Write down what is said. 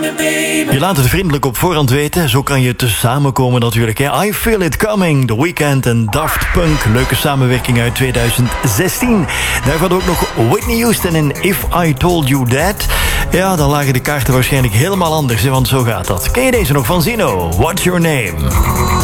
Je laat het vriendelijk op voorhand weten. Zo kan je te samenkomen natuurlijk. Hè? I Feel It Coming, The Weeknd en Daft Punk. Leuke samenwerking uit 2016. Daarvan ook nog Whitney Houston in If I Told You That. Ja, dan lagen de kaarten waarschijnlijk helemaal anders. Hè? Want zo gaat dat. Ken je deze nog van Zino? What's Your Name?